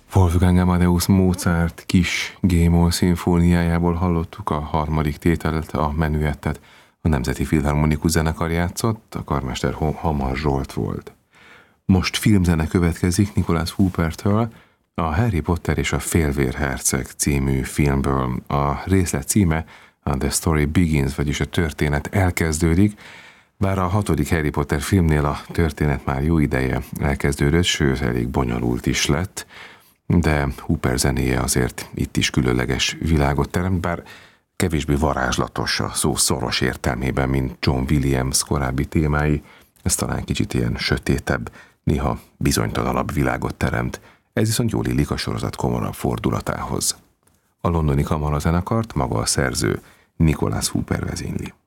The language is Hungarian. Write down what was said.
Wolfgang Amadeus Mozart kis G-moll szimfóniájából hallottuk a harmadik tételt, a menüettet. A Nemzeti Filharmonikus Zenekar játszott, a karmester Hamar Zsolt volt. Most filmzene következik Nicholas Hoopertől, a Harry Potter és a Félvérherceg című filmből. A részlet címe a The Story Begins, vagyis a történet elkezdődik, bár a 6. Harry Potter filmnél a történet már jó ideje elkezdődött, sőt elég bonyolult is lett, de Hooper zenéje azért itt is különleges világot teremt, bár kevésbé varázslatos a szó szoros értelmében, mint John Williams korábbi témái. Ez talán kicsit ilyen sötétebb, néha bizonytalanabb világot teremt. Ez viszont jól illik a sorozat komorabb fordulatához. A londoni kamarazenekart maga a szerző Nicholas Hooper vezényli.